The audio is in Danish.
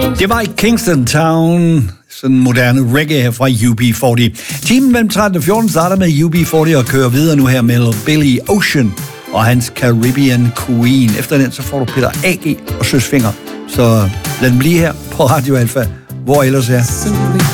Det var i Kingston Town, sådan en moderne reggae her fra UB40. Timen mellem 13 og 14 starter med UB40 og kører videre nu her med Billy Ocean og hans Caribbean Queen. Efter den så får du Peter A.G. og Søsfinger. Så lad den blive her på Radio Alpha, hvor ellers er.